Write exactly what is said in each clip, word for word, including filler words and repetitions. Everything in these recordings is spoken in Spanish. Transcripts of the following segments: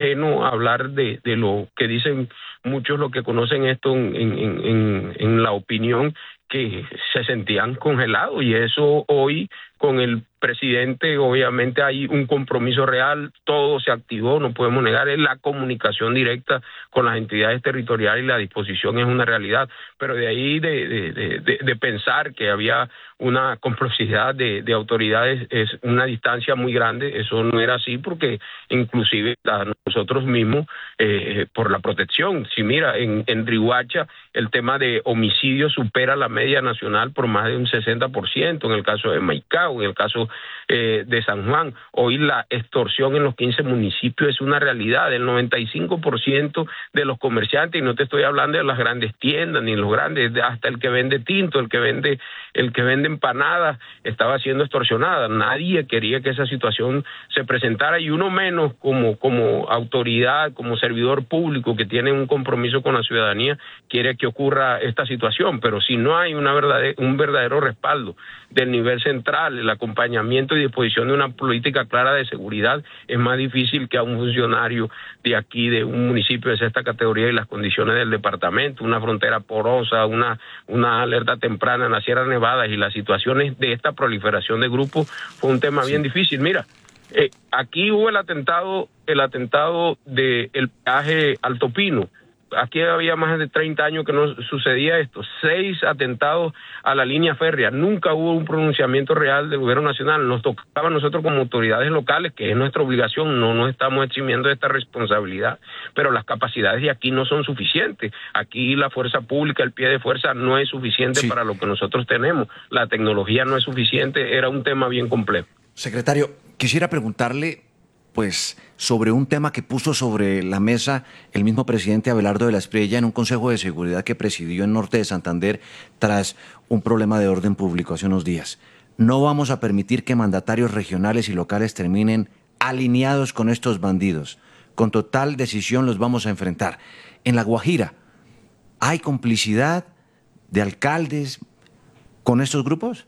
ajeno a hablar de, de lo que dicen muchos, los que conocen esto en, en, en, en la opinión, que se sentían congelados, y eso hoy con el presidente obviamente hay un compromiso real, todo se activó, no podemos negar, es la comunicación directa con las entidades territoriales y la disposición es una realidad, pero de ahí de, de, de, de pensar que había una complicidad de, de autoridades es una distancia muy grande. Eso no era así, porque inclusive a nosotros mismos, eh, por la protección, si mira, en, en Riohacha el tema de homicidios supera la media nacional por más de un sesenta por ciento, en el caso de Maicao, en el caso eh, de San Juan. Hoy la extorsión en los quince municipios es una realidad. El noventa y cinco por ciento de los comerciantes, y no te estoy hablando de las grandes tiendas ni los grandes, hasta el que vende tinto, el que vende el que vende empanadas, estaba siendo extorsionada. Nadie quería que esa situación se presentara, y uno menos como como autoridad, como servidor público que tiene un compromiso con la ciudadanía, quiere que ocurra esta situación. Pero si no hay una verdadera, un verdadero respaldo del nivel central, el acompañamiento y disposición de una política clara de seguridad, es más difícil que a un funcionario de aquí, de un municipio de esta categoría y las condiciones del departamento, una frontera porosa, una, una alerta temprana en las Sierras Nevadas y las situaciones de esta proliferación de grupos, fue un tema sí. bien difícil. Mira, eh, aquí hubo el atentado, el atentado del peaje Alto Pino. Aquí había más de treinta años que no sucedía esto. Seis atentados a la línea férrea. Nunca hubo un pronunciamiento real del gobierno nacional. Nos tocaba a nosotros como autoridades locales, que es nuestra obligación, no nos estamos eximiendo de esta responsabilidad, pero las capacidades de aquí no son suficientes. Aquí la fuerza pública, el pie de fuerza no es suficiente sí. para lo que nosotros tenemos. La tecnología no es suficiente. Era un tema bien complejo. Secretario, quisiera preguntarle pues sobre un tema que puso sobre la mesa el mismo presidente Abelardo de la Espriella en un Consejo de Seguridad que presidió en Norte de Santander tras un problema de orden público hace unos días. No vamos a permitir que mandatarios regionales y locales terminen alineados con estos bandidos. Con total decisión los vamos a enfrentar. En La Guajira, ¿hay complicidad de alcaldes con estos grupos?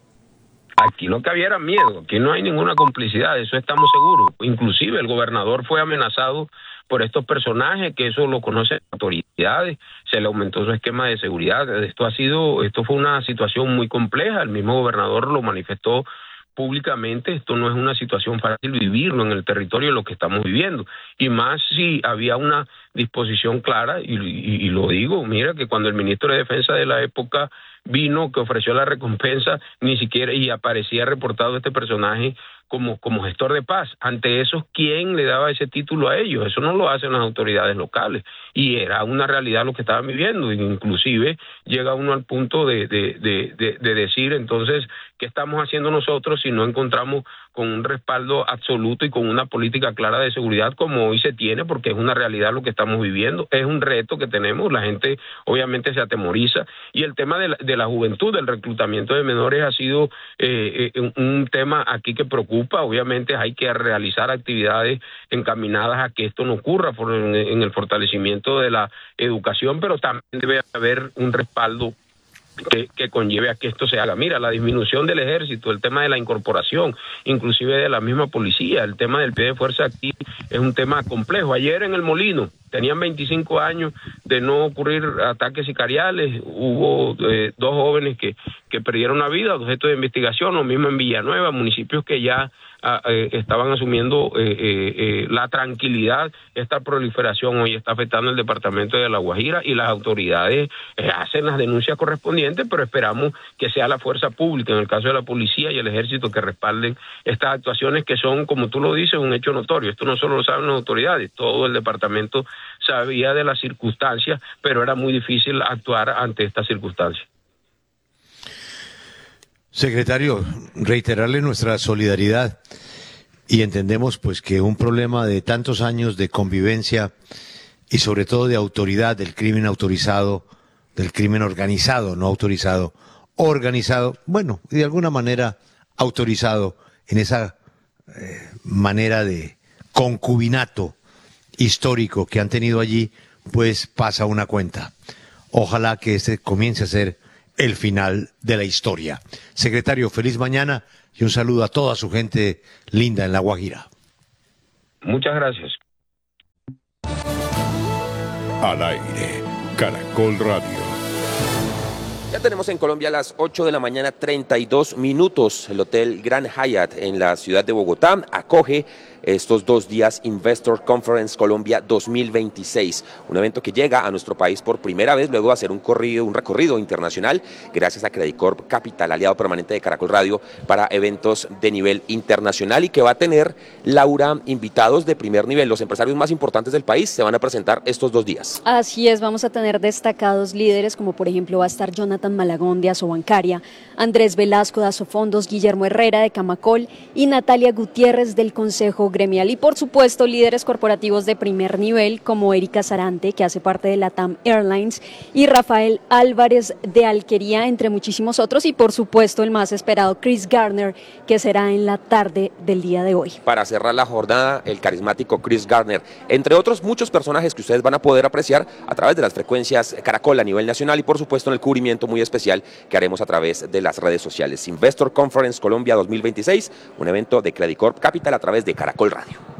Aquí lo que había era miedo, aquí no hay ninguna complicidad, eso estamos seguros. Inclusive el gobernador fue amenazado por estos personajes, que eso lo conocen las autoridades, se le aumentó su esquema de seguridad. Esto ha sido, esto fue una situación muy compleja, el mismo gobernador lo manifestó públicamente. Esto no es una situación fácil vivirlo en el territorio de lo que estamos viviendo, y más si había una disposición clara, y, y, y lo digo, mira que cuando el ministro de Defensa de la época vino, que ofreció la recompensa, ni siquiera, y aparecía reportado este personaje como, como gestor de paz. Ante eso, ¿quién le daba ese título a ellos? Eso no lo hacen las autoridades locales, y era una realidad lo que estaban viviendo. Inclusive llega uno al punto de, de, de, de, de decir, entonces, ¿qué estamos haciendo nosotros si no encontramos con un respaldo absoluto y con una política clara de seguridad como hoy se tiene? Porque es una realidad lo que estamos viviendo, es un reto que tenemos, la gente obviamente se atemoriza, y el tema de la, de la juventud, del reclutamiento de menores ha sido eh, eh, un, un tema aquí que preocupa. Obviamente hay que realizar actividades encaminadas a que esto no ocurra por, en, en el fortalecimiento de la educación, pero también debe haber un respaldo Que, que conlleve a que esto se haga. Mira, la disminución del ejército, el tema de la incorporación, inclusive de la misma policía, el tema del pie de fuerza aquí es un tema complejo. Ayer en el Molino tenían veinticinco años de no ocurrir ataques sicariales, hubo eh, dos jóvenes que, que perdieron la vida, objeto de investigación, lo mismo en Villanueva, municipios que ya ah, eh, estaban asumiendo eh, eh, eh, la tranquilidad. Esta proliferación hoy está afectando el departamento de La Guajira, y las autoridades eh, hacen las denuncias correspondientes, pero esperamos que sea la fuerza pública, en el caso de la policía y el ejército, que respalden estas actuaciones que son, como tú lo dices, un hecho notorio. Esto no solo lo saben las autoridades, todo el departamento sabía de las circunstancias, pero era muy difícil actuar ante estas circunstancias. Secretario, reiterarle nuestra solidaridad, y entendemos pues que un problema de tantos años de convivencia y sobre todo de autoridad del crimen autorizado, del crimen organizado, no autorizado, organizado, bueno, y de alguna manera autorizado en esa eh, manera de concubinato histórico que han tenido allí, pues pasa una cuenta. Ojalá que este comience a ser el final de la historia. Secretario, feliz mañana y un saludo a toda su gente linda en La Guajira. Muchas gracias. Al aire, Caracol Radio. Ya tenemos en Colombia a las ocho de la mañana, treinta y dos minutos. El Hotel Grand Hyatt en la ciudad de Bogotá acoge estos dos días Investor Conference Colombia dos mil veintiséis, un evento que llega a nuestro país por primera vez luego de hacer un, corrido, un recorrido internacional gracias a Credicorp Capital, aliado permanente de Caracol Radio para eventos de nivel internacional, y que va a tener, Laura, invitados de primer nivel. Los empresarios más importantes del país se van a presentar estos dos días. Así es, vamos a tener destacados líderes como por ejemplo va a estar Jonathan Malagón de Asobancaria, Andrés Velasco de Asofondos, Guillermo Herrera de Camacol y Natalia Gutiérrez del Consejo Gremial, y por supuesto líderes corporativos de primer nivel como Erika Sarante, que hace parte de LATAM Airlines, y Rafael Álvarez de Alquería, entre muchísimos otros, y por supuesto el más esperado, Chris Gardner, que será en la tarde del día de hoy. Para cerrar la jornada, el carismático Chris Gardner, entre otros muchos personajes que ustedes van a poder apreciar a través de las frecuencias Caracol a nivel nacional, y por supuesto en el cubrimiento muy especial que haremos a través de las redes sociales. Investor Conference Colombia dos mil veintiséis, un evento de Credicorp Capital a través de Caracol Radio.